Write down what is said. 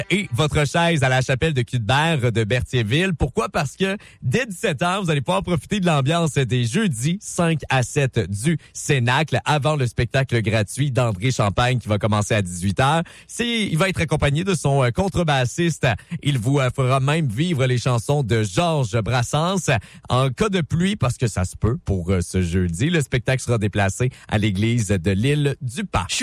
et votre chaise à la chapelle de Cuthbert de Berthierville. Pourquoi? Parce que dès 17h, vous allez pouvoir profiter de l'ambiance des jeudis 5 à 7 du Cénacle avant le spectacle gratuit d'André Champagne qui va commencer à 18h. Il va être accompagné de son contrebassiste. Il vous fera même vivre les chansons de Georges Brassens. En cas de pluie, parce que ça se peut pour ce jeudi, le spectacle sera déplacé à l'église de l'Île du Parc.